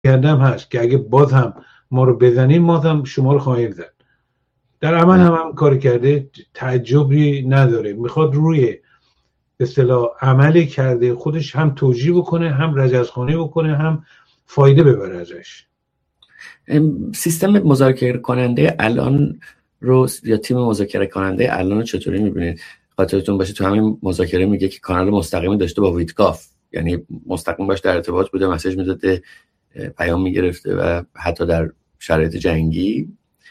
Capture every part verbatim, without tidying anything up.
کردم هست که اگه باز هم ما رو بزنیم ما هم شما رو خواهیم زد. در عمل هم هم کار کرده، تعجبی نداره. میخواد روی به اصطلاح عملی کرده خودش هم توجیه بکنه، هم رجزخوانی بکنه، هم فایده ببره ازش. سیستم مذاکره کننده الان رو یا تیم مذاکره کننده الان رو چطوری میبینید؟ خاطرتون باشه تو همین مذاکره میگه که کانال مستقیمی داشته با ویتکاف، یعنی مستقیم باش در ارتباط بوده، مسیج میداده، پیام میگرفته و حتی در شرایط جنگی.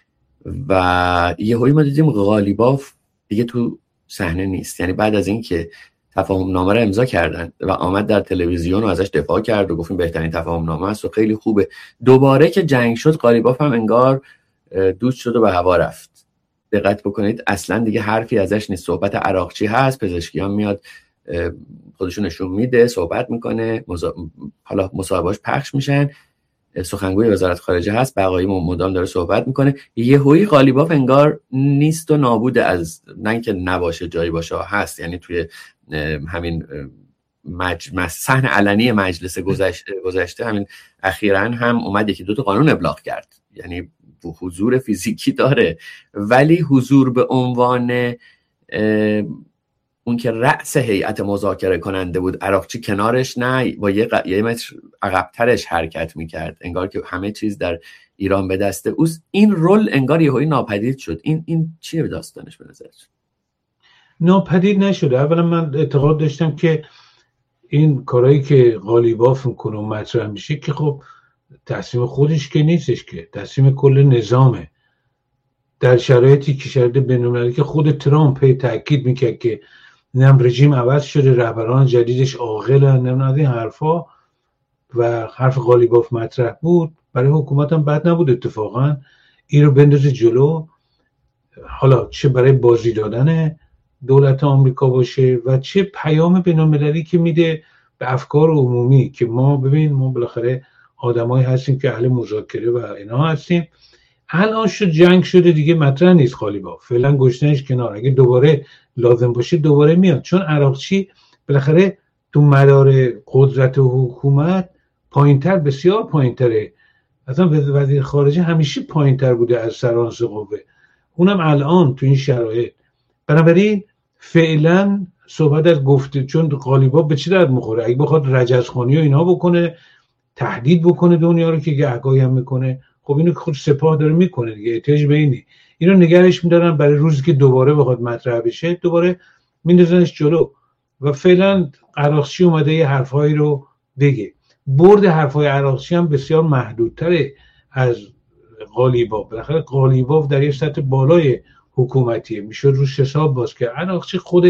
و یهویی ما دیدیم غالیباف دیگه تو صحنه نیست. یعنی بعد از اینکه تفاهم نامه رو امضا کردن و آمد در تلویزیون و ازش دفاع کرد و گفتیم بهترین تفاهم نامه است و خیلی خوبه، دوباره که جنگ شد غالیباف هم انگار دوست شد و به هوا رفت. دقت بکنید اصلا دیگه حرفی ازش نیست. صحبت عراقچی هست، پزشکیان میاد خودشون نشون میده، صحبت میکنه، مزا... حالا مصاحبهاش پخش میشن، سخنگوی وزارت خارجه هست، بقایی مدام داره صحبت میکنه. یهویی غالیباف انگار نیست و نابوده، از نه اینکه نباشه جایی باشه هست. یعنی توی همین مج... صحن علنی مجلس گذشته گذشته همین اخیراً هم اومد یکی دو تا قانون ابلاغ کرد، یعنی حضور فیزیکی داره، ولی حضور به عنوان اون که رأس هیئت مذاکره کننده بود، عراقچی کنارش نه، با یه, ق... یه متر عقب‌ترش حرکت میکرد، انگار که همه چیز در ایران به دست اوست. این رول انگار یهویی ناپدید شد. این این چیه داستانش به نظرت؟ ناپدید نشده. اولا من اعتقاد داشتم که این کارهایی که غالیباف میکنه و مطرح میشه که خب تصمیم خودش که نیستش، که تصمیم کل نظامه. در شرایطی که شرایط بین‌المللی که خود ترامپ تاکید میکرد که نم رژیم عوض شده، رهبران جدیدش عاقلن، نم از این حرفا، و حرف غالیباف مطرح بود، برای حکومت هم بد نبود اتفاقا این رو بندازه جلو. حالا چه برای بازی دادن دولت آمریکا باشه و چه پیام بین‌المللی که میده به افکار عمومی که ما ببین ما بالاخره آدمایی هستیم که اهل مذاکره و اینا هستیم. الان شد جنگ شده دیگه مطرح نیست غالیباف، فعلا گشتنش کنار، اگه دوباره لازم باشه دوباره میاد، چون عراقچی بالاخره تو مدار قدرت و حکومت پایینتر، بسیار پایینتره. اصلا وزیر خارجه همیشه پایینتر بوده از سرانس قوه، اونم الان تو این شرایط. بنابراین فعلا صحبت از گفته، چون غالیباف به چی درد میخوره؟ اگه بخواد رجزخوانی و اینا بکنه، تهدید بکنه دنیا رو که گهگاهی هم میکنه، خب اینو که خود سپاه داره میکنه دیگه، احتیاج به اینی. اینو نگرش میدارن برای روزی که دوباره بخواد مطرح بشه دوباره میندازنش جلو. و فعلا عراقچی اومده یه حرفایی رو بگه. برد حرفای عراقچی هم بسیار محدودتره از غالیباف. بالاخره غالیباف در یه سطح بالای حکومتیه، میشه روش حساب باز که عراقچی خود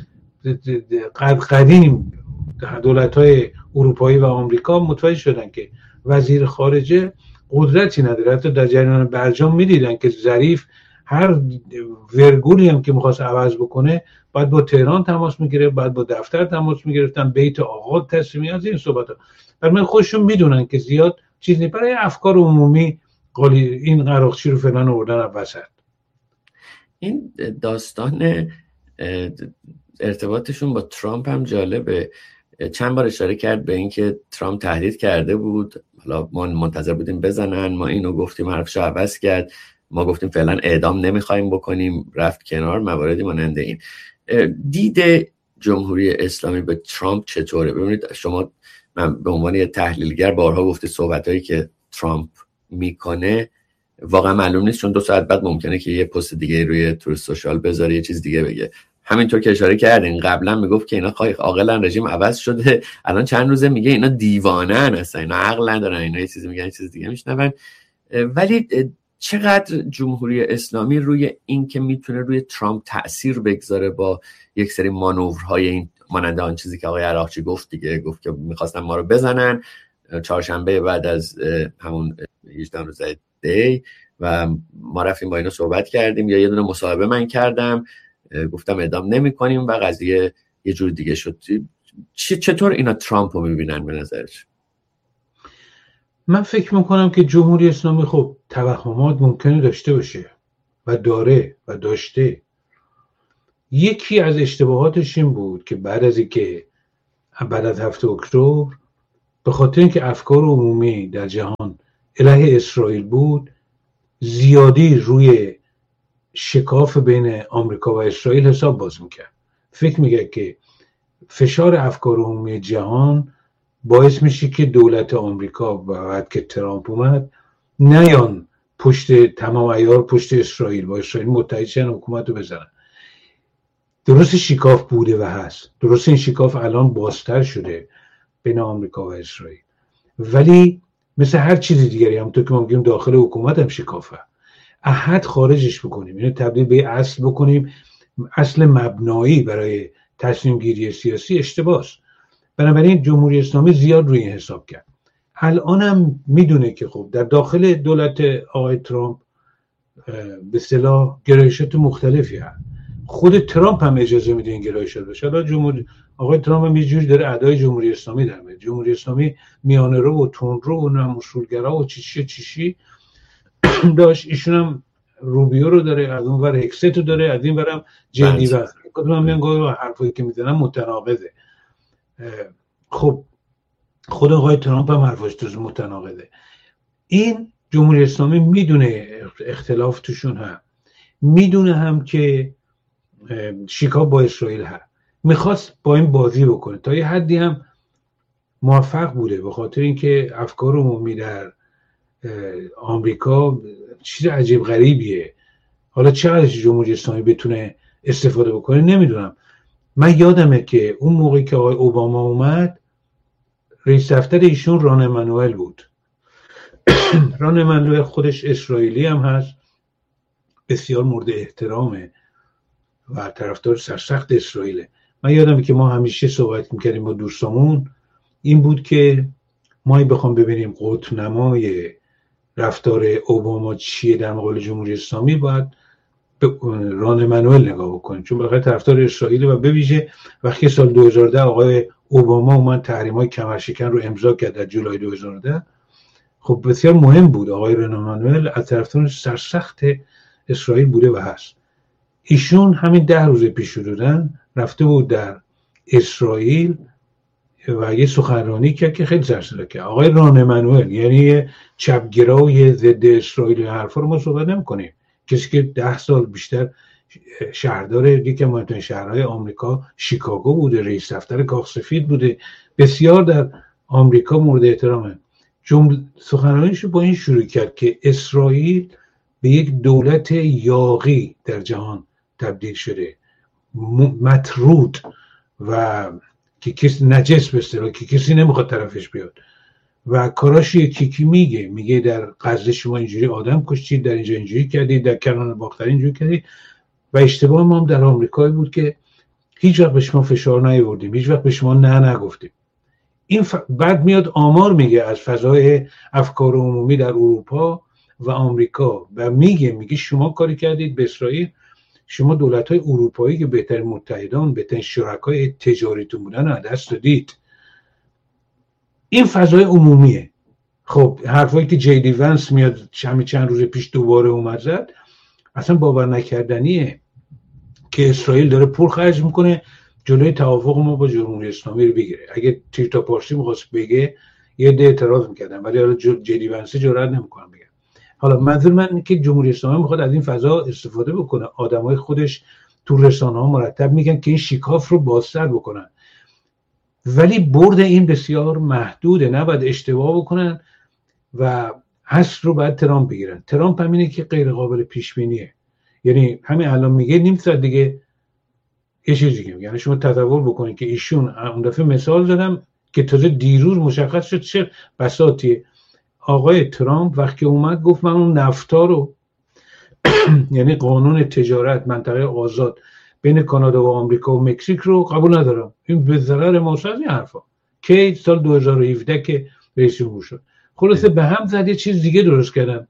قدیم دولت‌های اروپایی و آمریکا متوجه شدن که وزیر خارجه قدرتی نداره. حتی در جریان برجام میدیدن که ظریف هر ورگولی هم که میخواست عوض بکنه باید با تهران تماس میگیره، باید با دفتر تماس میگرفتن، بیت آقا تصمیمی از این صحبت ها. برای خودشون میدونن که زیاد چیزی برای افکار عمومی قالی این عراقچی رو فعلا آوردن وسط. این داستان ارتباطشون با ترامپ هم جالبه. چند بار اشاره کرد به این که ترامپ تهدید کرده بود، حالا ما منتظر بودیم بزنن، ما اینو گفتیم حرفشو عوض کرد، ما گفتیم فعلا اعدام نمیخوایم بکنیم، رفت کنار. مواردی مانند این. دید جمهوری اسلامی به ترامپ چطوره؟ ببینید شما، من به عنوان یه تحلیلگر بارها گفته صحبتایی که ترامپ میکنه واقعا معلوم نیست، چون دو ساعت بعد ممکنه که یه پست دیگه روی تور سوشال بذاره، یه چیز دیگه بگه. همینطور که اشاره کردین قبلا میگفت که اینا عاقلن، رژیم عوض شده، الان چند روزه میگه اینا دیوانن، اصلا اینا عقل ندارن، اینا یه چیزی میگن یه چیز دیگه میشنون. ولی چقدر جمهوری اسلامی روی این که میتونه روی ترامپ تأثیر بگذاره با یک سری مانورهای این مانند آن چیزی که آقای عراقچی گفت دیگه، گفت که میخواستن ما رو بزنن چهارشنبه بعد از همون هجده روزه دی و ما رفتیم با اینا صحبت کردیم، یا یه دونه مصاحبه من کردم گفتم اعدام نمی کنیم و قضیه یه جور دیگه شد. چطور اینا ترامپ رو میبینن به نظرش؟ من فکر میکنم که جمهوری اسلامی خب توهمات ممکنه داشته باشه و داره و داشته. یکی از اشتباهاتش این بود که بعد از اینکه بعد از هفته اکتبر به خاطر اینکه افکار عمومی در جهان علیه اسرائیل بود، زیادی روی شکاف بین آمریکا و اسرائیل حساب باز میکرد. فکر میگه که فشار افکار عمومی جهان باعث میشه که دولت آمریکا و بعد که ترامپ اومد نیان پشت تمام عیار پشت اسرائیل، با اسرائیل متحد شدن، حکومت رو بزنن. درست شکاف بوده و هست، درست این شکاف الان بازتر شده بین آمریکا و اسرائیل، ولی مثل هر چیز دیگری همونطور که ما میگیم داخل حکومت هم شکافه، احد خارجش بکنیم، اینو تبدیل به اصل بکنیم، اصل مبنایی برای تصمیم گیری سیاسی اشتباهه. بنابراین جمهوری اسلامی زیاد روی این حساب کرد. الان هم میدونه که خب در داخل دولت آقای ترامپ به اصطلاح گرایشات مختلفی هست. خود ترامپ هم اجازه میده این گرایشات باشه. حالا جمهوری آقای ترامپ هم یه جوری داره ادای جمهوری اسلامی در میاد. جمهوری اسلامی میانه رو و تون رو و نم اصولگرا و چیشی چیشی داشت. ایشون هم روبیو رو داره، از اون ور هکست رو داره، از این ورم جدی وقت کدوم میان گاهی حرفایی که میزنن متناقضه. خب خود آقای ترامپ هم حرفاش توش متناقضه. این جمهوری اسلامی میدونه اختلاف توشون هم، میدونه هم که شکاف با اسرائیل هست، میخواست با این بازی بکنه، تا یه حدی هم موفق بوده، به خاطر اینکه افکار عمومی در آمریکا چیز عجیب غریبیه. حالا چقدر جمهوری اسلامی بتونه استفاده بکنه نمیدونم. من یادمه که اون موقعی که آقای اوباما اومد، رئیس دفتر ایشون ران امانوئل بود. ران امانوئل خودش اسرائیلی هم هست، بسیار مورد احترامه و طرفدار سرسخت اسرائیله. من یادمه که ما همیشه صحبت میکردیم با دوستامون، این بود که ما بخوام ببینیم قطب نمای رفتار اوباما چیه در مقابل جمهوری اسلامی، باید به ران امانوئل نگاه بکنیم، چون بالاخره طرفدار اسرائیل و به ویژه وقتی سال دو هزار و ده آقای اوباما اومد تحریم‌های کمرشکن رو امضا کرد در جولای دو هزار و ده، خب بسیار مهم بود. آقای ران امانوئل از طرفدار سرسخت اسرائیل بوده و هست. ایشون همین ده روز پیش بودن رفته بود در اسرائیل و یه سخنرانی کرد که خیلی سرسره کرد. آقای ران امانوئل یعنی چپگرای ضد اسرائیل حرفا رو ما صحبت نمی‌کنیم، کسی که ده سال بیشتر شهردار یکی از مهمترین شهرهای آمریکا شیکاگو بوده، رئیس دفتر کاخ سفید بوده، بسیار در آمریکا مورد احترامه. جمله سخنرانیش رو با این شروع کرد که اسرائیل به یک دولت یاغی در جهان تبدیل شده، مطرود و که کسی نجس به اصطلاح، که کسی نمیخواد طرفش بیاد و کاراش یکی کی میگه میگه در غزه شما اینجوری آدم کشتید، در اینجا اینجوری کردید، در کنار باختری اینجوری کردید. و اشتباه ما هم در آمریکایی بود که هیچ وقت به شما فشار نیاوردیم، هیچ وقت به شما نه نگفتیم. این ف... بعد میاد آمار میگه از فضای افکار عمومی در اروپا و آمریکا و میگه میگه شما کاری کردید به اسرائیل، شما دولت‌های اروپایی که بهترین متحدان، بهترین شرکای تجاریتون بودن از دست دادید. این فضای عمومیه. خب حرفایی که جی دی ونس میاد چند چند روز پیش دوباره اومد زد، اصلا باور نکردنیه که اسرائیل داره پول خرج میکنه جلوی توافق ما با جمهوری اسلامی رو بگیره. اگه تیرتا پارسی میخواست بگه یه ده اعتراض میکردن، ولی حالا جی دی ونس جرئت نمیکنن بگن. حالا منظور من اینه که جمهوری اسلامی میخواد از این فضا استفاده بکنه. آدمای خودش تو رسانه‌ها مرتب میگن که این شکاف رو بازتر بکنن، ولی برد این بسیار محدوده، نباید اشتباه بکنن و اصل رو باید ترامپ بگیرن. ترامپ هم اینه که غیر قابل پیش بینیه، یعنی همین الان میگه نیم ساعت دیگه یه چیزی دیگه. یعنی شما تصور بکنید که ایشون اون دفعه مثال زدم که تازه دیروز مشخص شد چه بساطیه. آقای ترامپ وقتی اومد گفت من اون نفتا رو یعنی قانون تجارت منطقه آزاد بین کانادا و آمریکا و مکزیک رو قبول ندارم، این به ضرر ماست. از این حرفا که سال دو هزار و هفده که رئیس جمهور شد، خلاصه به هم زد یه چیز دیگه درست کردن،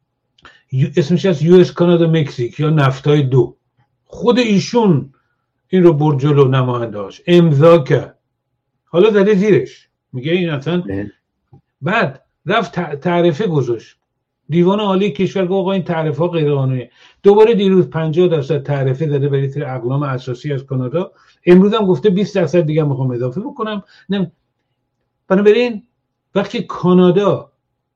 اسمش از یو اس کانادا مکزیک یا نفتای دو. خود ایشون این رو برد جلو، نماینده‌اش امضا کرد، حالا زده زیرش میگه این اصلا. بعد رفت تعرفه گذاشت، دیوان عالی کشور گفت آقا این تعرفه ها غیر قانونیه. دوباره دیروز پنجاه درصد تعرفه زده برای سری اقلام اساسی از کانادا، امروز هم گفته بیست درصد دیگه میخوام اضافه بکنم. بنابراین وقتی کانادا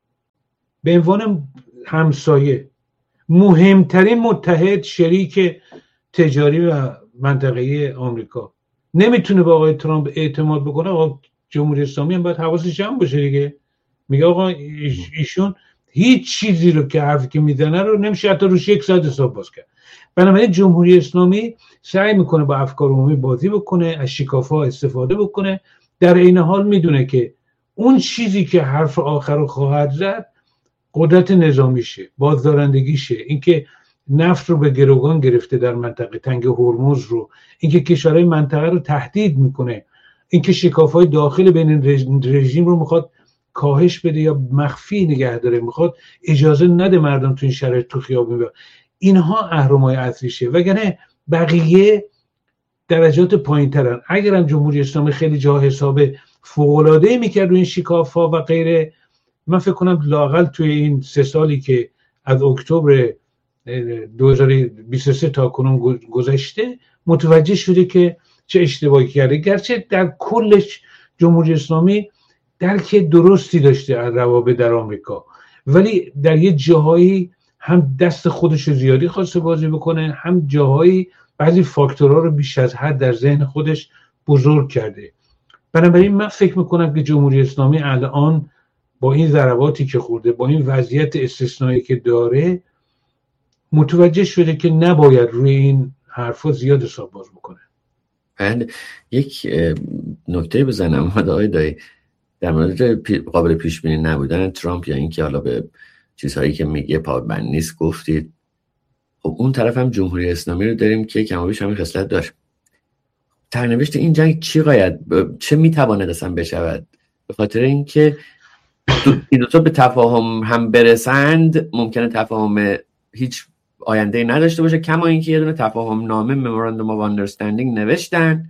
به عنوان همسایه مهمترین متحد شریک تجاری و منطقه‌ای آمریکا نمیتونه به آقای ترامپ اعتماد بکنه، آقا جمهوری اسلامی هم باید حواسش جمع باشه دیگه. میگه آقا ایشون هیچ چیزی رو که حرفی که میزنه رو نمیشه حتی روش یک ساعت حساب باز کرد. بنابراین جمهوری اسلامی سعی میکنه با افکار عمومی بازی بکنه، از شکاف‌ها استفاده بکنه، در این حال میدونه که اون چیزی که حرف آخر رو خواهد زد قدرت نظامیشه، بازدارندگیشه، اینکه نفت رو به گروگان گرفته در منطقه، تنگ هرمز رو، اینکه کشورهای منطقه رو تهدید میکنه، اینکه شکاف‌های داخل بین رژیم رو میخواد کاهش بده یا مخفی نگه داره، میخواد اجازه نده مردم تو این شرایط تو خیابون بیان. اینها اهرم‌های اصلیشه، وگرنه بقیه درجات پایین‌ترن. اگرم جمهوری اسلامی خیلی جا حساب فوق‌العاده‌ای میکرد و این شکاف‌ها و غیره، من فکر کنم لااقل توی این سه سالی که از اکتبر دو هزار و بیست و سه تا کنون گذشته متوجه شده که چه اشتباهی کرده. گرچه در کلش جمهوری اسلامی درک درستی داشته از روابط در آمریکا، ولی در یه جاهایی هم دست خودش رو زیادی خواسته بازی بکنه، هم جاهایی بعضی فاکتورها رو بیش از حد در ذهن خودش بزرگ کرده. بنابراین من فکر میکنم که جمهوری اسلامی الان با این ضرباتی که خورده، با این وضعیت استثنایی که داره، متوجه شده که نباید روی این حرفا زیاد حساب باز بکنه. من یک نکته بزنم آقای دایی در مورد قابل پیش بینی نبودن ترامپ یا اینکه حالا به چیزهایی که میگه پابند نیست گفتید. خب اون طرف هم جمهوری اسلامی رو داریم که کم و بیش همین خصلت داره. سرنوشت این جنگ چی باید چه میتواند اصلا بشود؟ به خاطر اینکه این دو تا به تفاهم هم برسند ممکنه تفاهم هیچ آینده نداشته باشه، کما اینکه یه دونه تفاهم نامه مموراندوم آف آندرستندینگ نوشتن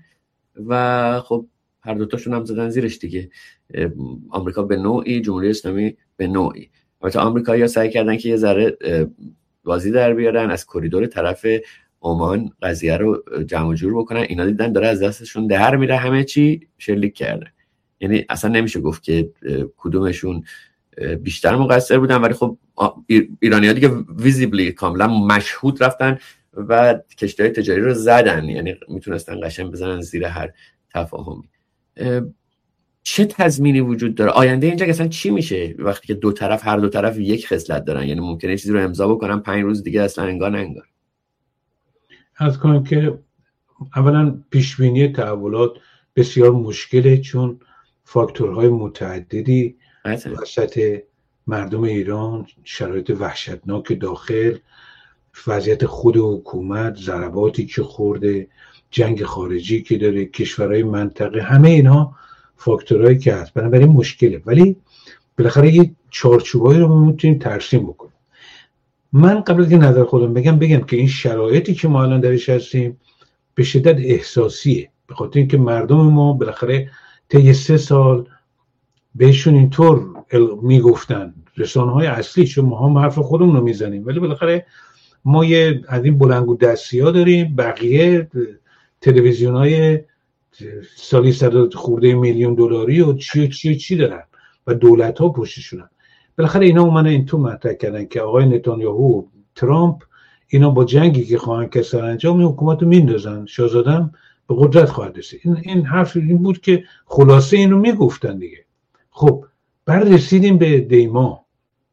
و خب هر دو تاشون هم زدن زیرش دیگه، آمریکا به نوعی، جمهوری اسلامی به نوعی. البته آمریکایی‌ها سعی کردن که یه ذره بازی در بیارن، از کریدور طرف عمان قضیه رو جمع جور بکنن. اینا دیدن داره از دستشون در میره، همه چی شلیک کردن. یعنی اصلا نمیشه گفت که کدومشون بیشتر مقصر بودن، ولی خب ایرانی‌ها دیگه ویزیبلی کاملا مشهود رفتن و کشتی‌های تجاری رو زدن، یعنی میتونستن قشنگ بزنن زیر هر تفاهمی. چه تضمینی وجود داره؟ آینده اینجا اصلا چی میشه وقتی که دو طرف هر دو طرف یک خصلت دارن؟ یعنی ممکنه چیزی رو امضا بکنن پنج روز دیگه اصلا انگار نه انگار. از کنم که اولا پیشبینی تحولات بسیار مشکله، چون فاکتورهای متعددی وسط مردم ایران، شرایط وحشتناک داخل، وضعیت خود حکومت، ضرباتی که خورده، جنگ خارجی که داره، کشورهای منطقه، همه اینها فاکتورهایی که هست، بنابراین مشکله. ولی بالاخره یه چارچوبایی رو ما میتونیم ترسیم بکنیم. من قبل از که نظر خودم بگم بگم که این شرایطی که ما الان درش هستیم به شدت احساسیه، به خاطر اینکه مردم ما بالاخره طی سه سال بهشون اینطور میگفتن، رسانه‌های اصلی، چون ما هم حرف خودمون رو میزنیم، ولی بالاخره ما یه از این بلندگو دستی‌ها داریم، بقیه تلویزیون‌های سالی صد خورده میلیون دلاری و چی و چی و چی دارن و دولت‌ها پشتشونن. بالاخره اینا اومدن این تو مطرح کردن که آقای نتانیاهو و ترامپ اینا با جنگی که خواهن که سرانجام این حکومت رو میندازن، شاهزاده‌ام به قدرت خواهد رسید. این این حرف این بود که خلاصه اینو میگفتن دیگه. خب بعد رسیدیم به دیما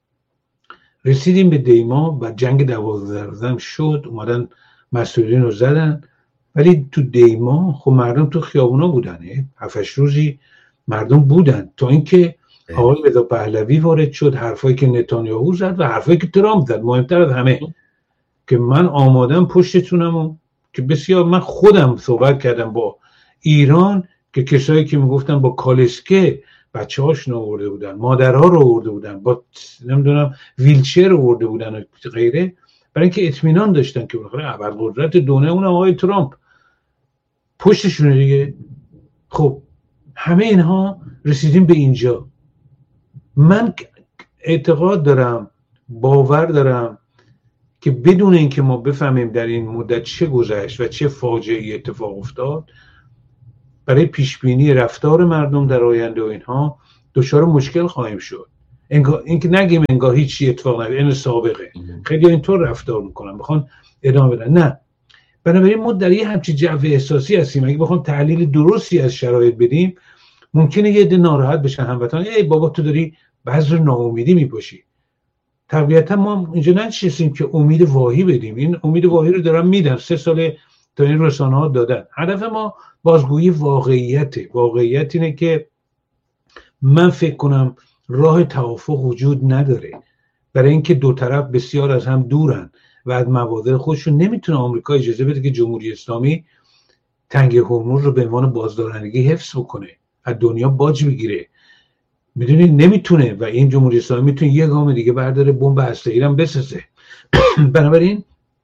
رسیدیم به دیما و جنگ دوازده روزه شد، اومدن مسئولین رو زدن، ولی تو دیما خب مردم تو خیابونا بودن، هفتش روزی مردم بودن تا اینکه آقای رضا پهلوی وارد شد، حرفایی که نتانیاهو زد و حرفایی که ترامپ زد، مهمتر از همه که من آمادم پشتتونم و که بسیار من خودم صحبت کردم با ایران که کسایی که میگفتن با کالسکه بچه هاشون آورده بودن، مادرها رو آورده بودن، با نمیدونم ویلچر آورده بودن و غیره، برای اینکه اطمینان داشتن که بالاخره ابرقدرت دنیا اون آقای ترامپ پشتشونه دیگه. خب همه اینها رسیدیم به اینجا. من اعتقاد دارم، باور دارم که بدون اینکه ما بفهمیم در این مدت چه گذشت و چه فاجعه‌ای اتفاق افتاد، برای پیشبینی رفتار مردم در آینده و اینها دچار مشکل خواهیم شد. انگار اینکه نگیم انگار هیچی اتفاق نیفتاد، این سابقه. خیلی اینطور رفتار میکنن، میخوان ادامه بدن. نه، بنابراین ما در یه همچین جو احساسی هستیم. اگه بخوام تحلیل درستی از شرایط بدیم، ممکنه یه عده ناراحت بشن هموطنان، ای بابا تو داری بذر ناامیدی میپاشی. طبیعتا ما اینجا ننشستیم که امید واهی بدیم. این امید واهی رو دارن میدن، سه ساله تا این رسانه ها دادن. هدف ما بازگویی واقعیته. واقعیت اینه که من فکر کنم راه توافق وجود نداره، برای اینکه دو طرف بسیار از هم دورن و از مبادئ خودشون. نمیتونه آمریکا اجازه بده که جمهوری اسلامی تنگه هرمز رو به عنوان بازدارندگی حفظ بکنه، از دنیا باج بگیره. میدونید نمیتونه، و این جمهوری اسلامی میتونه یه گام دیگه برداره بمب هسته‌ای رو بسازه. بنابراین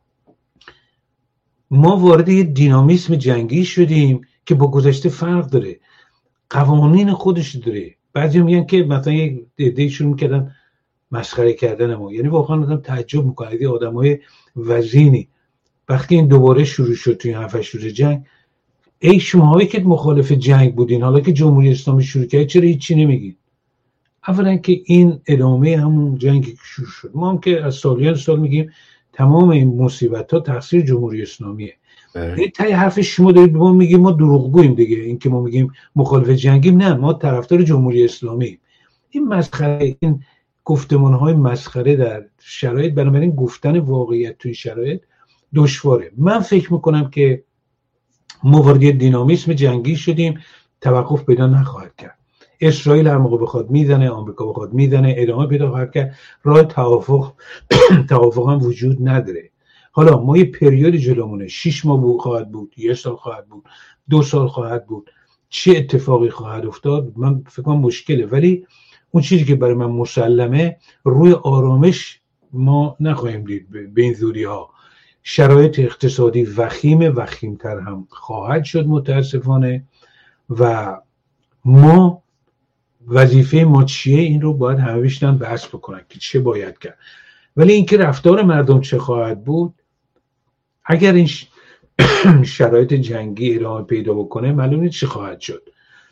ما وارد یه دینامیسم جنگی شدیم که با گذشته فرق داره، قوانین خودش داره. بعضی میگن که مثلا یک عده شروع می‌کردن مسخره کردن ما، یعنی واقعا آدم تعجب می‌کنه این آدمای وزینی وقتی این دوباره شروع شد توی هفت هشت روز جنگ، ای شماهایی که مخالف جنگ بودین حالا که جمهوری اسلامی شروع کرد چرا هیچی نمیگین؟ اولا که این ادامه همون جنگی که شروع شد. ما هم که از سالیان سال میگیم تمام این مصیبت‌ها تقصیر جمهوری اسلامیه. این تای حرف شما دارید به ما میگیم ما دروغگوییم دیگه، این که ما میگیم مخالف جنگیم. نه، ما طرفدار جمهوری اسلامی. این مسخره، این گفتمان‌های مسخره در شرایط، بنابراین گفتن واقعیت توی شرایط دشواره. من فکر میکنم که ما وارد دینامیسم جنگی شدیم، توقف پیدا نخواهد کرد. اسرائیل هر موقع بخواد میزنه، آمریکا بخواد میزنه، ادامه پیدا خواهد کرد. راه توافق توافق هم وجود نداره. حالا ما یه پریود جلومونه، شش ماه بود، خواهد بود، یک سال خواهد بود، دو سال خواهد بود، چه اتفاقی خواهد افتاد من فکر کنم مشکله. ولی اون چیزی که برای من مسلمه، روی آرامش ما نخواهیم دید به این زودی ها. شرایط اقتصادی وخیم، وخیمتر هم خواهد شد متاسفانه، و ما وظیفه ما چیه این رو باید همه بیشتن بحث بکنن که چه باید کرد. ولی اینکه رفتار مردم چه خواهد بود اگر این شرایط جنگی ادامه پیدا بکنه، معلومه چه خواهد شد.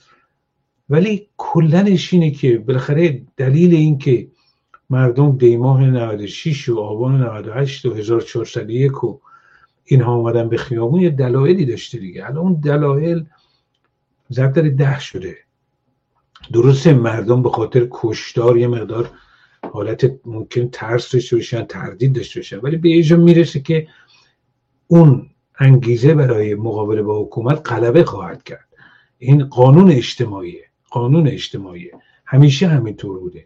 ولی کلنش اینه که بالاخره دلیل این که مردم دیماه نود و شش و آبان نود و هشت و هزار و چهارصد و یک و اینها اومدن به خیابون، یه دلایلی داشته دیگه. الان اون دلایل ضرب در ده شده. درسته مردم به خاطر کشتار یه مقدار حالت ممکن ترس داشته باشن، تردید داشته باشن، ولی به یه جا میرسه که اون انگیزه برای مقابله با حکومت غلبه خواهد کرد. این قانون اجتماعیه، قانون اجتماعیه، همیشه همینطور بوده.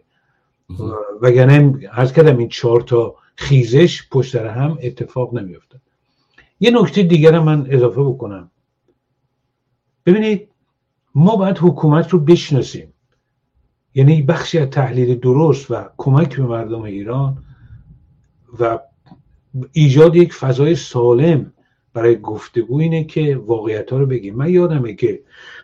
وگرنه عرض کردم این چهار تا خیزش پشت سر هم اتفاق نمیافتاد. یه نکته دیگر من اضافه بکنم. ببینید ما باید حکومت رو بشناسیم، یعنی بخشی از تحلیل درست و کمک به مردم ایران و ایجاد یک فضای سالم برای گفتگو اینه که واقعیت ها رو بگیم. من یادمه که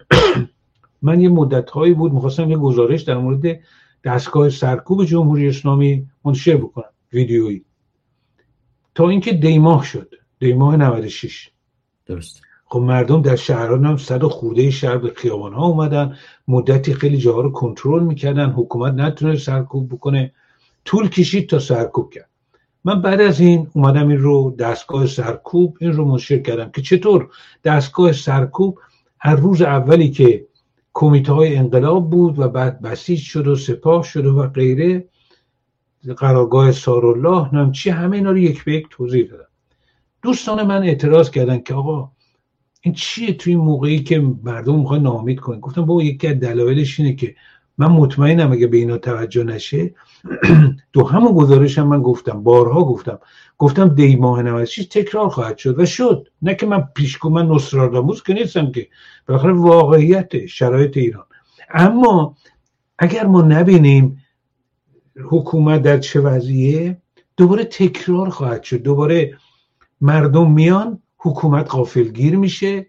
من یه مدت هایی بود میخواستم یه گزارش در مورد دستگاه سرکوب جمهوری اسلامی منتشر بکنم، ویدیویی، تا اینکه دیماه شد، دیماه نود و شش. درست. خب مردم در شهران هم صد و خورده شهر به خیابان ها اومدن، مدتی خیلی جاها رو کنترل میکردن، حکومت نتونه سرکوب بکنه، طول کشید تا سرکوب کرد. من بعد از این اومدم این رو دستگاه سرکوب این رو منتشر کردم که چطور دستگاه سرکوب هر روز اولی که کمیته های انقلاب بود و بعد بسیج شد و سپاه شد و غیره، قرارگاه سارالله نم چی، همه اینا رو یک به یک توضیح دادم. دوستان من اعتراض کردن که آقا این چیه توی موقعی که مردم میخوان ناامید کنن؟ گفتم بابا یکی از دلایلش اینه که من مطمئنم اگه به اینا توجه نشه تو همون گزارشم من گفتم، بارها گفتم گفتم دی ماه نود و شش تکرار خواهد شد و شد. نه که من پیشگو، من نوستراداموس که نیستم که، بالاخره واقعیت شرایط ایران. اما اگر ما نبینیم حکومت در چه وضعیه، دوباره تکرار خواهد شد. دوباره مردم میان، حکومت غافلگیر میشه،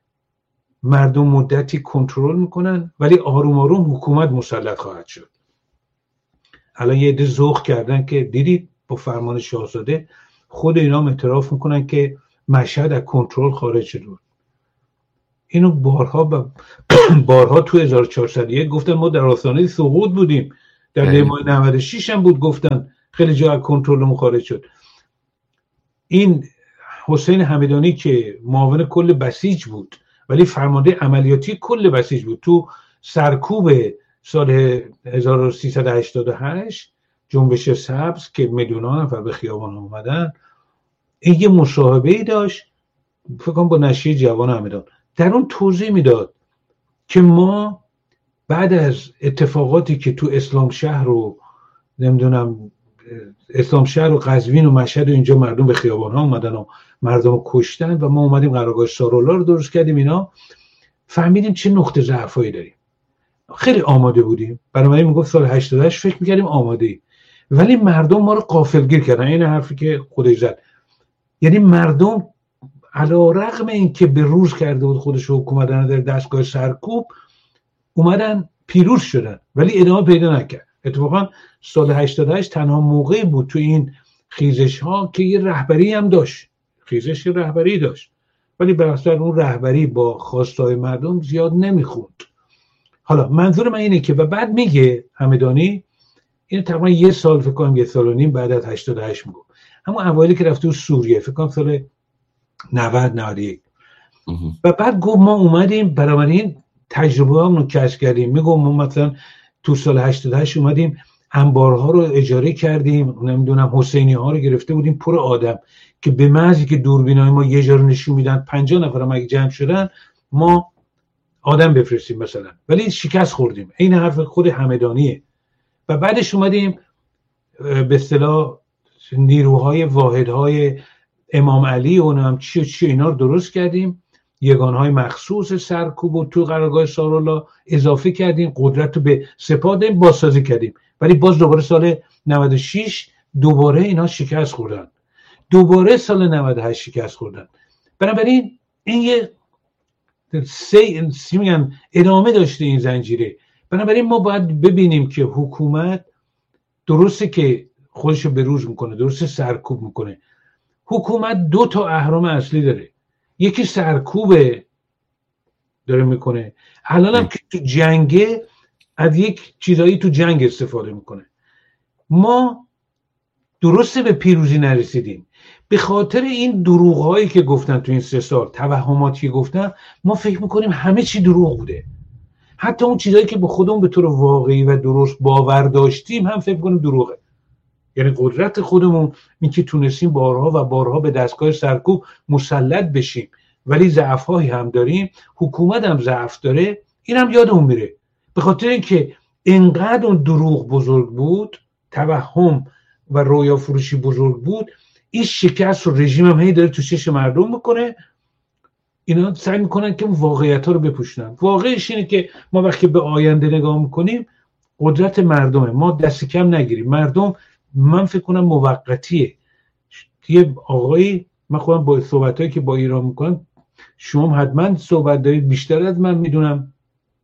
مردم مدتی کنترل میکنن، ولی آروم آروم حکومت مسلط خواهد شد. الان یه عده ذوق کردن که دیدید با فرمان شاهزاده خود اینا اعتراف میکنن که مشهد از کنترل خارج شد. اینو بارها ب... بارها تو هزار و چهارصد و یک گفتن ما در آستانه سقوط بودیم، در دیمای نود و شش هم بود گفتن خیلی جا کنترلمون خارج شد. این حسین همدانی که معاون کل بسیج بود ولی فرمانده عملیاتی کل بسیج بود، تو سرکوب سال هزار و سیصد و هشتاد و هشت جنبش سبز که میلیون‌ها نفر به خیابان اومدن، این یه مصاحبه‌ای داشت فکر کنم با نشریه جوان همدان، در اون توضیح میداد که ما بعد از اتفاقاتی که تو اسلام شهر و نمیدونم اسلام شهر و قزوین و مشهد و اینجا مردم به خیابان ها اومدن و مردم رو کشتن و ما اومدیم قرارگاه سارولا رو درست کردیم، اینا فهمیدیم چه نقطه ضعفایی داریم. خیلی آماده بودیم، بنابراین میگفت سال هشتاد و هشت فکر میکردیم آماده ای، ولی مردم ما رو غافلگیر کردن. این حرفی که خودش زد، یعنی مردم علی رغم این که به روز کرده بود خودش رو حکومت در دستگاه سرکوب اومدن پیروز شدن ولی ادامه پیدا نکرد. اتفاقا سال هشتاد و هشت تنها موقعی بود تو این خیزش ها که یه رهبری هم داشت، خیزش یه رهبری داشت ولی به اصل اون رهبری با خواستای مردم زیاد نمیخوند. حالا منظور من اینه که و بعد میگه همدانی، این تقریبا یه سال فکر کنم یه سال و نیم بعد از هشتاد و هشت میگه، همون اوایلی که رفت تو سوریه فکر کنم سال نود نود و یک و بعد گفت ما اومدیم برای این تجربه همون رو کشف کردیم. میگم ما مثلا تو سال هشتاد و هشت اومدیم انبارها رو اجاره کردیم، نمیدونم حسینی ها رو گرفته بودیم پر آدم که به محضی که دوربینای ما یه جا رو نشون میدن پنجاه نفر هم اگه جمع شدن ما آدم بفرستیم مثلا، ولی شکست خوردیم. این حرف خود همدانیه. و بعدش اومدیم به اصطلاح نیروهای واحدهای امام علی و اونم چی و چی اینا رو درست کردیم، یگانهای مخصوص سرکوب و تو قرارگاه سارولا اضافه کردیم، قدرت رو به سپاه دادیم، بازسازی کردیم. ولی باز دوباره سال نود و شش دوباره اینا شکست خوردن، دوباره سال نود و هشت شکست خوردن. بنابراین این یه سه میگن ادامه داشته این زنجیره. بنابراین ما باید ببینیم که حکومت درسته که خودشو به روز میکنه، درسته سرکوب میکنه، حکومت دو تا اهرم اصلی داره، یکی سرکوبه داره میکنه، الان هم که تو جنگه از یک چیزایی تو جنگ استفاده میکنه. ما درسته به پیروزی نرسیدیم به خاطر این دروغ هایی که گفتن تو این سه سال، توهماتی که گفتن، ما فکر میکنیم همه چی دروغ بوده، حتی اون چیزایی که به خودمون به طور واقعی و درست باور داشتیم هم فکر کنیم دروغه. یعنی قدرت خودمون این که تونستیم بارها و بارها به دستگاه سرکوب مسلط بشیم ولی ضعف هایی هم داریم، حکومت هم ضعف داره، این هم یادمون میره. به خاطر اینکه انقدر اون دروغ بزرگ بود، توهم و رویا فروشی بزرگ بود، این شکست رو رژیم هم هی داره تو چش مردم میکنه. اینا سعی میکنن که واقعیت ها رو بپوشونن. واقعش اینه که ما وقتی به آینده نگاه میکنیم قدرت مردمه، ما دست کم نگیریم. مردم من فکر کنم موقتیه. یه آقایی، من خودم با صحبتایی که با ایران میکنم، شما حتما صحبت دارید بیشتر از من میدونم،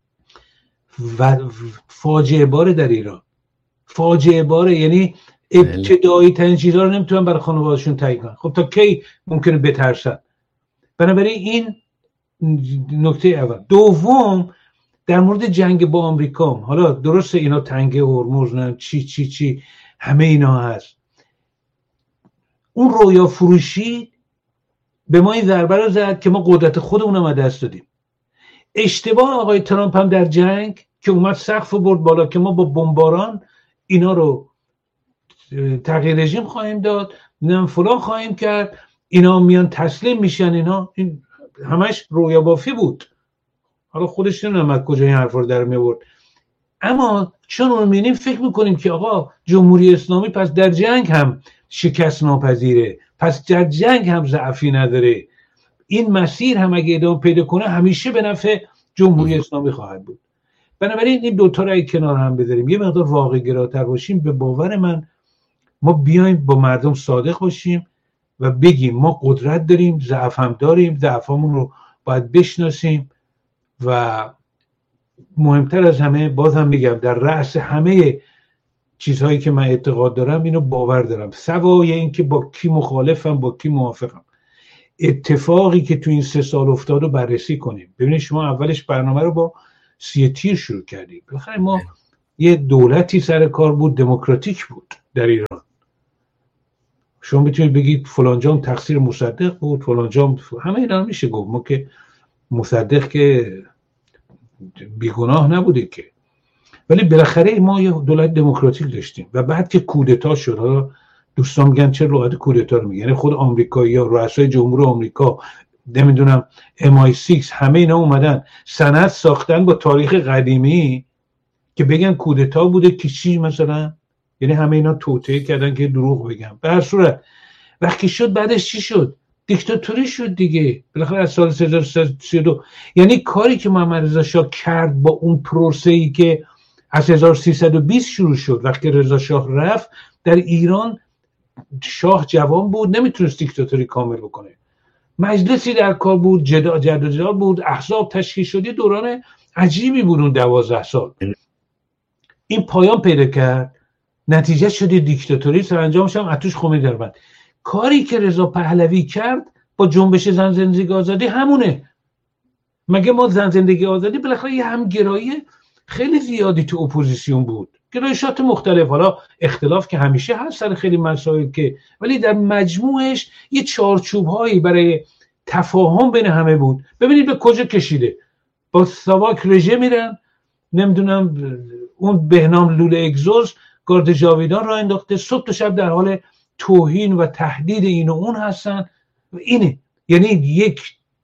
و فاجعه باره در ایران، فاجعه باره. یعنی ابتدایی ترین چیزها رو نمیتونن برای خانواده‌شون تعیین کنن. خب تا کی ممکنه بترسن؟ بنابراین این نکته اول. دوم، در مورد جنگ با آمریکا، حالا درسته اینا تنگه هرمز نه چی چی چی همه اینا هست، اون رویا فروشی به ما این ضربه رو زد که ما قدرت خودمون رو دست دادیم. اشتباه آقای ترامپ هم در جنگ که اومد سقف برد بالا که ما با بمباران اینا رو تغییر رژیم خواهیم داد، نه فلان خواهیم کرد، اینا میان تسلیم میشن، اینا این همش رویا بافی بود. حالا خودش نمیدونم از کجا این حرفا رو در میورد، اما چون اون میبینیم فکر میکنیم که آقا جمهوری اسلامی پس در جنگ هم شکست ناپذیره، پس در جنگ هم ضعفی نداره، این مسیر هم اگه ادامه پیدا کنه همیشه به نفع جمهوری اسلامی خواهد بود. بنابراین این دوتا رو کنار هم بذاریم، یه مقدار واقع گراتر باشیم. به باور من ما بیایم با مردم صادق باشیم و بگیم ما قدرت داریم، ضعف هم داریم، ضعفامون رو باید بشناسیم و مهمتر از همه بازم میگم در رأس همه چیزهایی که من اعتقاد دارم اینو باور دارم، سوای این که با کی مخالفم با کی موافقم. اتفاقی که تو این سه سال افتاد رو بررسی کنیم. ببینید شما اولش برنامه رو با سی تیر شروع کردیم. بالاخره ما یه دولتی سر کار بود، دموکراتیک بود در ایران. شما میتونید بگید فلان جام تقصیر مصدق بود، فلان جام، همه اینا میشه گفت. ما که مصدق که بیگناه نبوده که، ولی بالاخره ما یه دولت دموکراتیک داشتیم و بعد که کودتا شد، حالا دوستان میگن چه رؤسای کودتا رو میگن، یعنی خود آمریکایی‌ها، رؤسای جمهور آمریکا، نمیدونم ام آی سیکس، همه اینا اومدن سند ساختن با تاریخ قدیمی که بگن کودتا بوده که چی مثلا، یعنی همه اینا توطئه کردن که دروغ بگن. به هر صورت وقتی شد بعدش چی شد؟ دیکتاتوری شد دیگه بالاخره از سال هزار و سیصد و سی و دو. یعنی کاری که محمد رضا شاه کرد با اون پروسه‌ای که از هزار و سیصد و بیست شروع شد، وقتی رضا شاه رفت در ایران، شاه جوان بود، نمیتونست دیکتاتوری کامل بکنه، مجلسی در کار بود، جدا جدال بود، احزاب تشکیل شد، دوران عجیبی بود اون دوازده سال. این پایان پیدا کرد، نتیجه شده دیکتاتوری، سرانجامش هم اتوش خمینی در بند. کاری که رضا پهلوی کرد با جنبش زن زندگی آزادی همونه. مگه ما زن زندگی آزادی بالاخره یه همگرایی خیلی زیادی تو اپوزیسیون بود، گرایشات مختلف، حالا اختلاف که همیشه هست سر خیلی مسائل که، ولی در مجموعش یه چارچوب هایی برای تفاهم بین همه بود. ببینید به کجا کشیده، با ساواک رژه میرن، نمیدونم اون بهنام لوله اگزوز گارد جاویدان را انداخته، صبح تا شب در حال توهین و تهدید این و اون هستن. اینه یعنی یک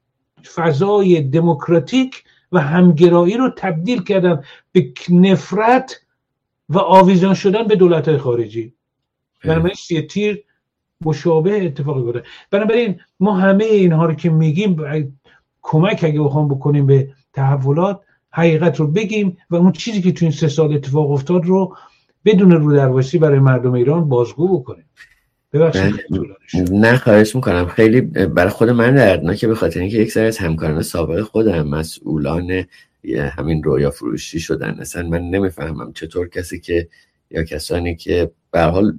فضای دموکراتیک و همگرایی رو تبدیل کردن به نفرت و آویزان شدن به دولت‌های خارجی. بنابراین سی تیر مشابه اتفاقی بوده. بنابراین ما همه اینها رو که میگیم کمک اگه بخوام بکنیم به تحولات، حقیقت رو بگیم و اون چیزی که تو این سه سال اتفاق افتاد رو بدون رو درواسی برای مردم ایران بازگو بکنیم. ببخشید نه خواهش میکنم. خیلی برای خود من دردناکه، به خاطر اینکه یک سری از همکاران سابق خودم مسئولان همین رویا فروشی شدن. اصلا من نمیفهمم چطور کسی که یا کسانی که به هر حال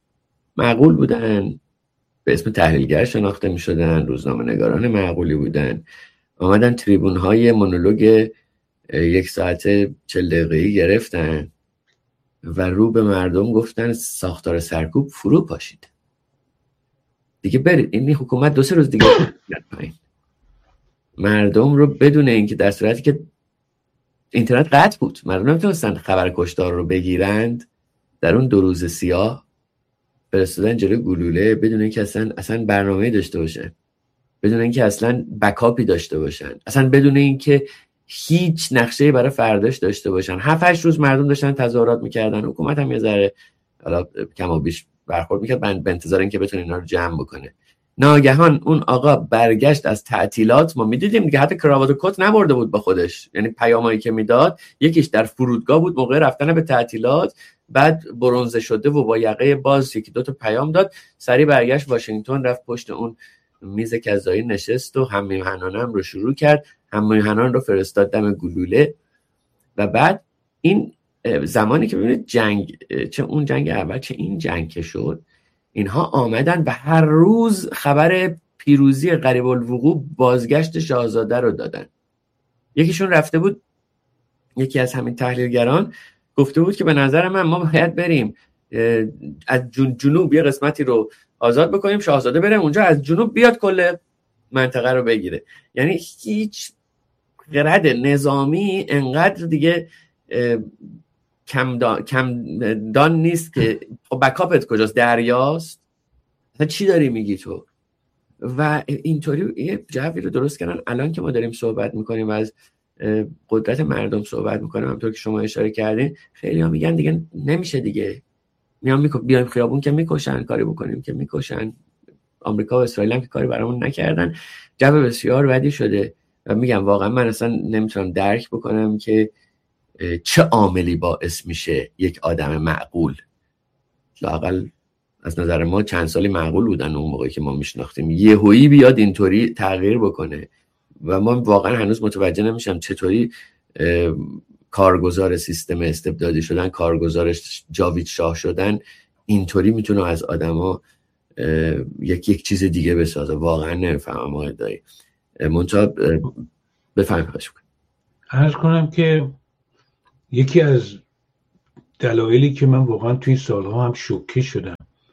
معقول بودن، به اسم تحلیلگر شناخته میشدن، روزنامه نگاران معقولی بودن، آمدن تریبون های مونولوگ یک ساعت چل دقیقه‌ای گرفتن و رو به مردم گفتن ساختار سرکوب فرو پاشید دیگه، برید این حکومت دو سه روز دیگه میاد پایین. مردم رو بدون اینکه، در صورتی که اینترنت قطع بود، مردم نمیتونستن خبر کشتار رو بگیرند، در اون دو روز سیاه فرستادن جلوی گلوله بدون اینکه اصلا اصلا برنامه‌ای داشته باشن، بدون اینکه اصلا بکاپی داشته باشن، اصلا بدون اینکه هیچ نقشه‌ای برای فرداش داشته باشن. هفت هشت روز مردم داشتن تظاهرات میکردن، حکومت هم یه ذره حالا کم و بیش برخورد میکرد به انتظار اینکه بتونه اینا رو جمع بکنه. ناگهان اون آقا برگشت از تعطیلات، ما میدیدیم دیگه، حتی کراوات و کت نبرده بود با خودش، یعنی پیامایی که میداد یکیش در فرودگاه بود موقع رفتن به تعطیلات، بعد برنزه شده و با یقه باز یکی دو تا پیام داد، سری برگشت واشنگتن، رفت پشت اون میز کذایی نشست و هم میهنانه هم رو شروع کرد، هم میهنان رو فرستاد دم گلوله. و بعد این زمانی که ببینید جنگ، چه اون جنگ اول چه این جنگ که شد، اینها آمدن و هر روز خبر پیروزی قریب الوقوع بازگشت شاهزاده رو دادن. یکیشون رفته بود، یکی از همین تحلیلگران گفته بود که به نظر من ما باید بریم از جنوب یه قسمتی رو آزاد بکنیم، شاهزاده بره اونجا از جنوب بیاد کل منطقه رو بگیره. یعنی هیچ خرد نظامی انقدر دیگه کم دان, کم دان نیست که بکاپت کجاست، دریاست، چی داری میگی تو؟ و اینطوری یه جوی رو درست کردن. الان که ما داریم صحبت میکنیم و از قدرت مردم صحبت میکنیم، همونطور که شما اشاره کردین، خیلی ها میگن دیگه نمیشه دیگه، میام میکن بیایم خیابون که میکشن، کاری بکنیم که میکشن. آمریکا و اسرائیل هم که کاری برامون نکردن. جو بسیار بدی شده و میگم واقعا من اصلا نمیتونم درک بکنم که چه عاملی باعث میشه یک آدم معقول، لااقل از نظر ما چند سالی معقول بودن اون موقعی که ما میشناختیم، یهویی بیاد اینطوری تغییر بکنه. و ما واقعا هنوز متوجه نمیشم چطوری کارگزار سیستم استبدادی شدن، کارگزار جاوید شاه شدن، اینطوری میتونه از آدما یک یک چیز دیگه بسازه. واقعا نمیفهمم آقای دایی. منتها بفهمید خواهش کنم. عرض کنم که یکی از دلایلی که من واقعا توی سالها هم شوکه شدم،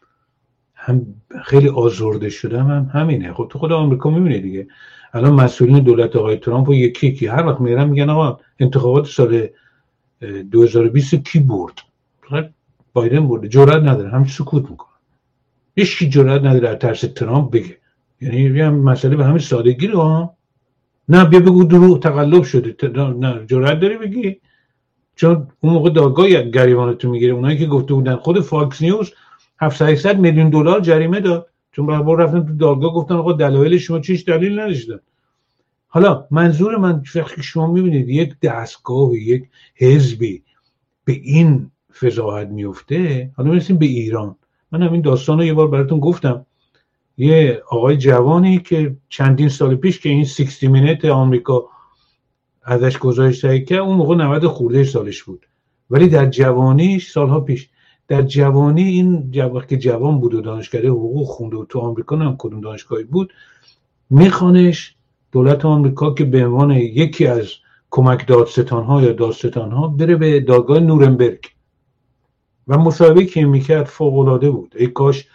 هم خیلی آزرده شدم، هم همینه. خب تو خود آمریکا میبینی دیگه، الان مسئولین دولت آقای ترامپ و یکی یکی هر وقت میرن میگن آقا انتخابات سال دو هزار و بیست کی برد؟ بایدن برده. جرئت نداره، هم سکوت میکنه. هیچ کی جرئت نداره از ترس ترامپ بگه. یعنی یه مسئله به همین سادگی رو ها. نه بیا بگو دروغ تقلب شده. نه جرئت داری بگی؟ چون اون موقع دادگاه گریبانتون میگیره. اونایی که گفته بودن، خود فاکس نیوز هفتصد هشتصد میلیون دلار جریمه داد چون بعد رفتن تو دادگاه گفتن آقا دلایل شما چیش دلیل نداشتن. حالا منظور من وقتی شما میبینید یک دستگاه، یک حزبی به این فضاحت میفته، حالا میرسیم به ایران. من همین داستان رو یه بار براتون گفتم. یه آقای جوانی که چندین سال پیش که این شصت مینت آمریکا ازش گزارش که اون موقع نود خورده سالش بود، ولی در جوانیش سالها پیش در جوانی این وقتی که جوان بود و دانشکده حقوق خونده و تو آمریکا هم کدوم دانشگاهی بود، میخوانش دولت آمریکا که به عنوان یکی از کمک دادستان‌ها یا دادستان‌ها بره به دادگاه نورنبرگ و مصاحبه که میکرد فوق‌العاده بود. ای کاش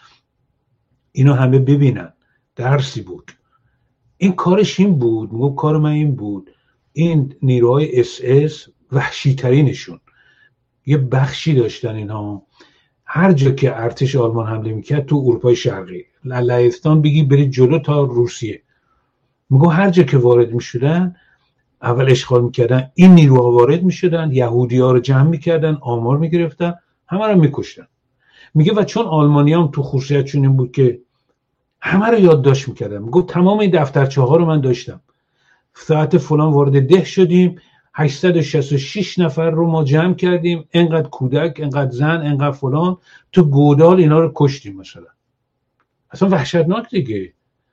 اینو همه ببینن، درسی بود. این کارش این بود، میگم کار من این بود. این نیروهای اس اس وحشی ترینشون یه بخشی داشتن اینها، هر جا که ارتش آلمان حمله میکرد تو اروپای شرقی، لهستان بگی برید جلو تا روسیه، میگم هر جا که وارد میشدن اول اشغال میکردن، این نیروها وارد میشدن، یهودی ها رو جمع میکردن، آمار میگرفتن، همه رو میکشتن. میگه و چون آلمانی هم تو خصوصیتشون این بود که همه رو یادداشت میکردن. میگه تمام این دفترچه ها رو من داشتم، ساعت فلان وارد ده شدیم، هشتصد و شصت و شش نفر رو ما جمع کردیم، انقدر کودک، انقدر زن، انقدر فلان، تو گودال اینا رو کشتیم مثلا. اصلا وحشتناک دیگه.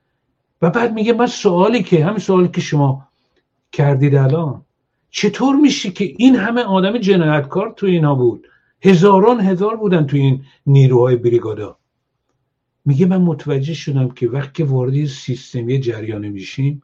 و بعد میگه من سوالی که همین سوالی که شما کردید الان، چطور میشه که این همه آدم جنایتکار تو اینا بود، هزاران هزار بودن تو این نیروهای بریگادا. میگه من متوجه شدم که وقتی وارد سیستمی جریان میشیم،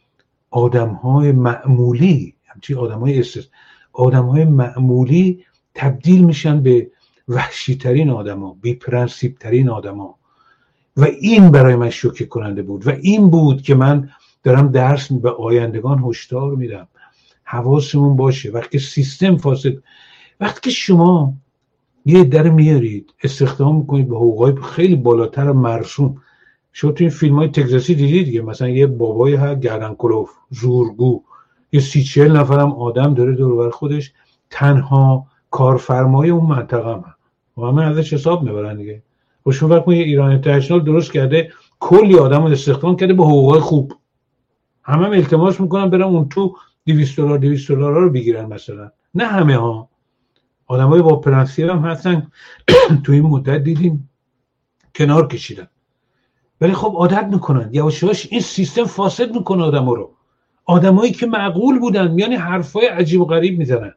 آدم‌های معمولی، همچی آدم‌های استرس، آدم‌های معمولی تبدیل میشن به وحشی‌ترین آدم‌ها، بی‌پرنسیب‌ترین آدم‌ها. و این برای من شوکه کننده بود و این بود که من دارم درس به آیندگان هشدار میدم. حواسمون باشه وقتی سیستم فاسد، وقتی که شما یه در میارید استخدام میکنید به حقوقای خیلی بالاتر مرسوم. شما تو این فیلم‌های تگزاسی دیدید دیگه، مثلا یه بابایی ها گردن کلوف، زورگو، یه سی چهل نفرم آدم داره دور بر خودش، تنها کارفرمای اون منطقه هم و همه ازش حساب میبرن دیگه. و شما وقتی یه ایران اینترنشنال درست کرده، کلی آدم رو استخدام کرده به حقوقای خوب، همه هم التماس میکنن برن اون تو دویست دلار دویست دلار رو بگیرن مثلا. نه همه ها، آدمای با پرنسیپ هم هستن تو این مدت دیدیم کنار کشیدن، ولی خب عادت میکنن یواش یواش. این سیستم فاسد میکنه آدما رو. آدمایی که معقول بودن یعنی حرفای عجیب و غریب میزنن.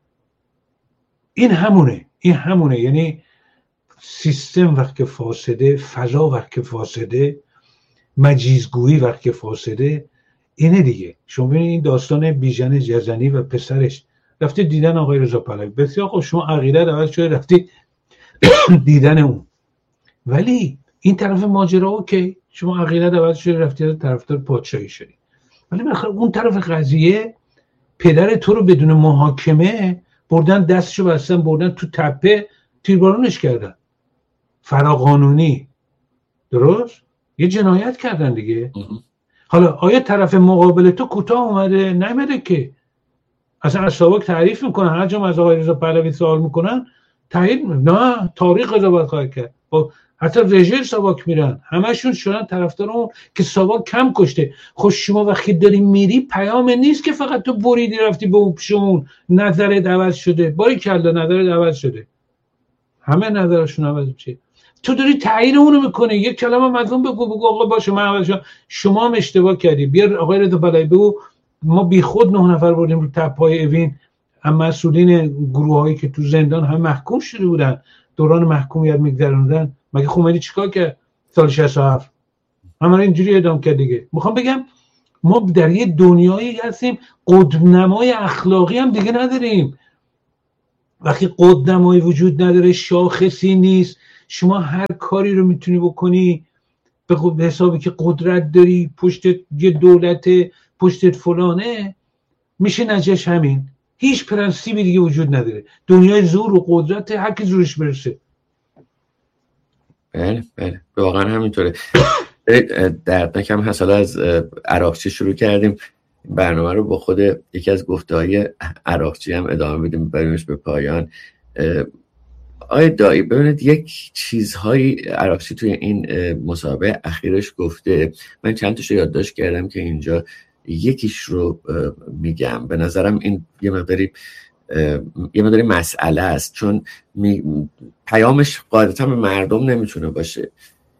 این همونه، این همونه. یعنی سیستم وقتی فاسده، فضا وقتی فاسده، مجیزگویی وقتی فاسده، اینه دیگه. شما ببینید این داستان بیژن جزنی و پسرش، رفته دیدن آقای رضا پهلوی، بسیار خب شما عقیده عوض شده رفتی دیدن اون، ولی این طرف ماجرا اوکی، شما عقیده عوض شده رفتی طرفدار پادشاهی شدی، ولی بالاخره اون طرف قضیه پدر تو رو بدون محاکمه بردن، دستشو بستن بردن تو تپه تیربارونش کردن، فراقانونی. درست؟ یه جنایت کردن دیگه. حالا آیا طرف مقابل تو کوتاه اومده؟ نمیده که. اصلا از ساواک تعریف میکنن، هر جا از آقای رضا پهلوی سوال میکنن تایید نه تاریخ قضاوت خواهد کرد. حتی رژه ساواک میرن، همشون شدن طرفدار اون که ساواک کم کشته. خب شما وقتی داری میری پیام نیست که فقط تو بریدی رفتی به اون پیشون نظرت عوض شده. باری کلا نظرت عوض شده، همه نظرشون عوض چیه؟ تو داری تعیین اونو میکنه. یک کلمه مظلوم بگو، بگو آقا باشه من عوض شدم، شما هم اشتباه کردی. بیا آقای رضا پهلوی بگو ما بیخود نه نفر بردیم رو تپای اوین، هم مسئولین گروهایی که تو زندان هم محکوم شده بودن، دوران محکومیت میگذروندن. مگه خمینی چیکار کرد؟ سال شصت و هفت همه اینجوری اعدام کرد دیگه. میخوام بگم ما در یه دنیایی هستیم قطب‌نمای اخلاقی هم دیگه نداریم. وقتی قطب‌نمایی وجود نداره، شاخصی نیست، شما هر کاری رو میتونی بکنی به حسابی که قدرت داری، پشتت یه دولت، پشتت فلانه، میشه نجش همین. هیچ پرنسیبی دیگه وجود نداره، دنیای زور و قدرت، هر کی زورش برسه. بله بله واقعا همینطوره. دردناک هم هست. حالا از عراقچی شروع کردیم برنامه رو، با خود یکی از گفته‌های عراقچی هم ادامه بدیم بریمش به پایان. آقای دایی ببینید یک چیزهایی عراقچی توی این مسابقه اخیرش گفته، من چند تاشو یادداشت کردم که اینجا یکیش رو میگم. به نظرم این یه مقداری یه مقداری مسئله است، چون می... پیامش قاعدتا به مردم نمیتونه باشه.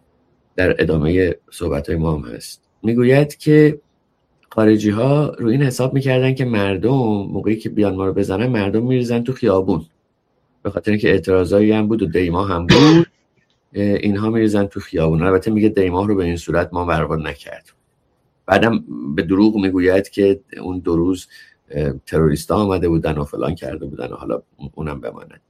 در ادامه صحبت‌های ما هم هست. میگوید که خارجی ها رو این حساب میکردن که مردم موقعی که بیان ما رو بزنن مردم میریزن تو خیابون، به خاطر اینکه اعتراضایی هم بود و دیما هم بود، اینها میریزن تو خیابون. البته میگه دیما رو به این صورت ما برآورد نکرد. بعدم به دروغ میگوید که اون دو روز تروریستا آمده بودن و فلان کرده بودن و حالا اونم بماند.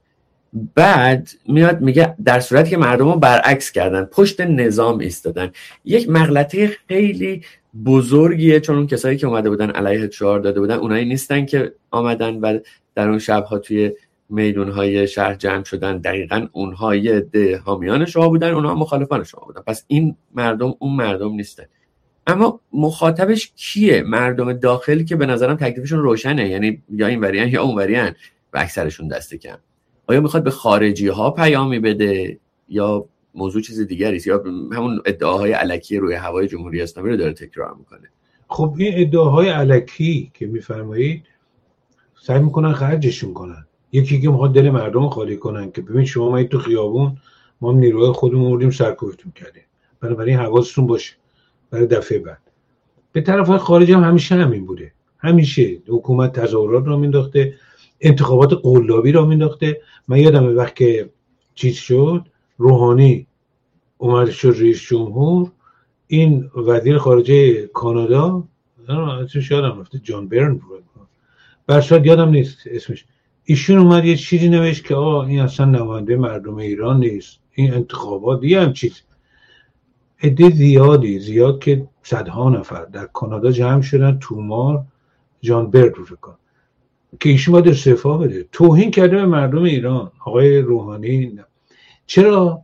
بعد میاد میگه در صورتی که مردم رو برعکس کردن، پشت نظام ایستادن. یک مغلطه خیلی بزرگیه، چون اون کسایی که اومده بودن علیه شعار داده بودن اونایی نیستن که آمدن و در اون شبها توی میدونهای شهر جمع شدن. دقیقاً اونها یه عده حامیان شما بودن، اونها مخالفان شما بودن. پس این مردم اون مردم نیستن. اما مخاطبش کیه؟ مردم داخل که به نظرم تکلیفشون روشنه، یعنی یا این وریان یا اون وریان و اکثرشون دست کم. آیا میخواد به خارجی ها پیامی بده یا موضوع چیز دیگری است، یا همون ادعاهای الکی روی هوای جمهوری اسلامی رو داره تکرار میکنه؟ خب این ادعاهای الکی که میفرمایید سعی میکنن خرجشون کنن. یکی که میخواد دل مردم خالی کنن که ببین شما ما تو خیابون ما نیروهای خودمون بردیم سرکوبتون کردیم، بنابراین حواستون باشه برای دفعه بعد. به طرف خارج هم همیشه همین بوده، همیشه حکومت تظاهرات رو مینداخته، انتخابات قلابی رو مینداخته. من یادمه وقت که چیز شد، روحانی اومد شد رئیس جمهور، این وزیر خارجه کانادا، اسمش یادم رفته، جان برن بود، برشاد یادم نیست اسمش، ایشون اومد یه چیزی نوشت که آه این اصلا نماینده مردم ایران نیست، این انتخابات دیگه هم چیز. عده زیادی زیاد که صدها نفر در کانادا جمع شدن تومار جان برن رو کن که ایشون باید استعفا بده. توهین کرده به مردم ایران آقای روحانی. چرا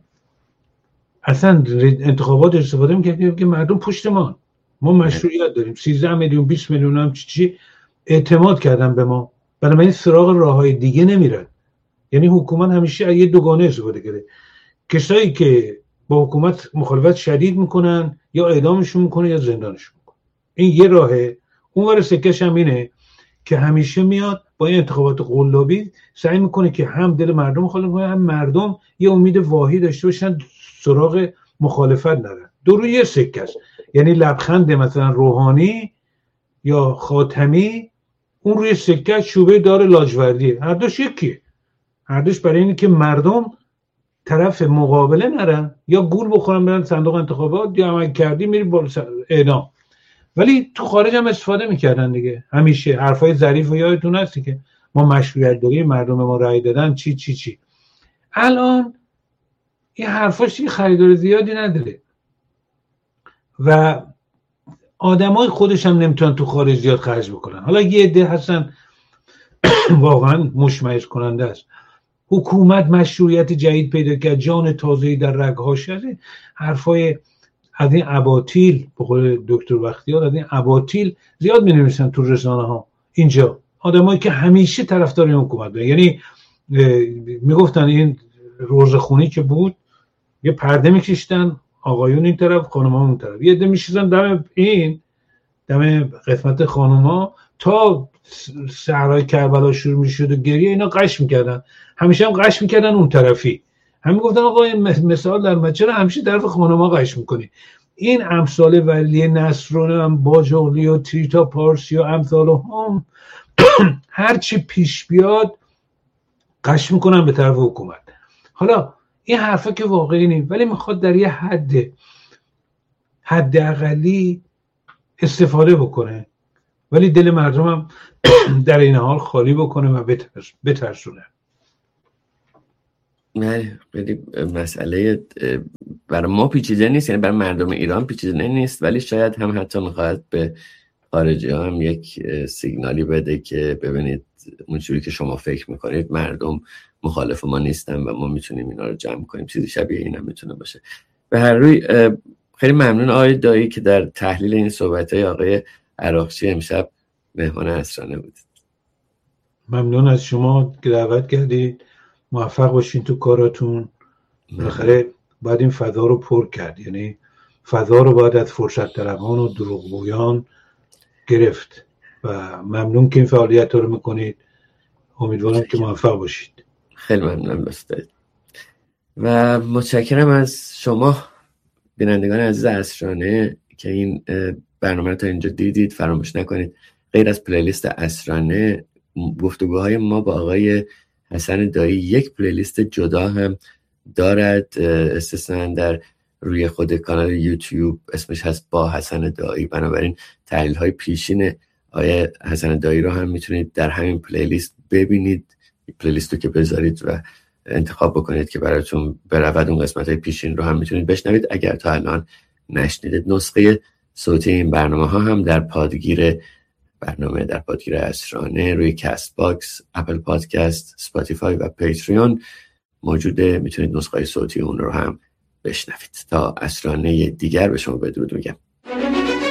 اصلا انتخابات استفاده می‌کردیم که مردم پشت ما ما مشروعیت داریم، سیزده میلیون بیست میلیون هم چی چی اعتماد کردن به ما، بنابراین سراغ راههای دیگه نمیرن. یعنی حکومت همیشه یه دوگانه استفاده کرده، کسایی که با حکومت مخالفت شدید میکنن یا اعدامشون میکنه یا زندانشون میکنه. این یه راهه. اونور سکش هم اینه که همیشه میاد با این انتخابات قلابی سعی میکنه که هم دل مردم مخالف کنه، هم مردم یه امید واهی داشته باشن سراغ مخالفت نرن. دو روی یه سکه است. یعنی لبخند مثلا روحانی یا خاتمی، اون روی سکه چوبه دار لاجوردیه، هر دوش یکیه. هر دوش برای اینه که مردم طرف مقابله نرن، یا گول بخورن برن صندوق انتخابات، یا عمل کردی میری بالا اعدام. ولی تو خارج هم استفاده میکردن دیگه، همیشه حرفای ظریف و یادتون هستی که ما مشروعیت داریم، مردم ما رأی دادن، چی چی چی. الان این حرفاش دیگه خریدار زیادی نداره و آدمای خودش هم نمیتونن تو خارج زیاد خرج بکنن. حالا یه عده هستن واقعا مشمئز کننده است. حکومت مشروعیت جدید پیدا کرد، جان تازه‌ای در رگ‌هاش. از این حرفای از این اباطیل، به قول دکتر بختیار، از این اباطیل زیاد می‌نویسن تو رسانه‌ها. اینجا آدمایی که همیشه طرفدار این حکومت بودن، یعنی میگفتن این روزخونی که بود یه پرده می‌کشیدن، آقایون این طرف، خانم‌ها اون طرف، یه عده می‌شیزن دم این دم قسمت خانم‌ها تا صحرای کربلا شروع می‌شد و گریه، اینا قش می‌کردن، همیشه هم قش می‌کردن اون طرفی. همین گفتن آقا این مثال در مچه همیشه طرف خانم‌ها قش می‌کنی. این امثال ولی نصرانه هم باجوقلی و تریتا پارسی و امثال هم هر چی پیش بیاد قش می‌کنن به طرف حکومت. حالا این حرفا که واقعی نیست، ولی میخواد در یه حد حد اقلی استفاده بکنه، ولی دل مردم هم در این حال خالی بکنه و بترس بترسونه. نه خیلی مسئله برای ما پیچیده نیست، یعنی برای مردم ایران پیچیده نیست، ولی شاید هم حتی میخواد به خارجی ها هم یک سیگنالی بده که ببینید اونجوری که شما فکر میکنید مردم مخالف ما نیستن و ما میتونیم اینا رو جمع کنیم. چیزی شبیه این هم میتونه باشه. به هر روی خیلی ممنون آقای دایی که در تحلیل این صحبت‌های آقای عراقچی امشب مهمان اسرانه بودید. ممنون از شما که دعوت کردید. موفق باشین تو کاراتون. بالاخره باید این فضا رو پر کرد، یعنی فضا رو باید از فرصت طلبان و دروغگویان گرفت و ممنون که این فعالیت رو میکنید. امیدوارم که موفق باشید. خیلی ممنونم دوستان و متشکرم از شما بینندگان عزیز اسرانه که این برنامه رو تا اینجا دیدید. فراموش نکنید غیر از پلیلیست اسرانه، گفتگوهای ما با آقای حسن دایی یک پلیلیست جدا هم دارد، استثناً در روی خود کانال یوتیوب، اسمش هست با حسن دایی. بنابراین تحلیل های پیشین آقای حسن دایی رو هم میتونید در همین پلیلیست ببینید. پلیلیست رو که بذارید و انتخاب بکنید که براتون برود، اون قسمت های پیشین رو هم میتونید بشنوید اگر تا الان نشنیدید. نسخه صوتی این برنامه ها هم در پادگیر برنامه در پادگیر اسرانه روی کست باکس، اپل پادکست، اسپاتیفای و پیتریون موجوده. میتونید نسخه صوتی اون رو هم بشنوید. تا اسرانه دیگر به شما بدرود میگم.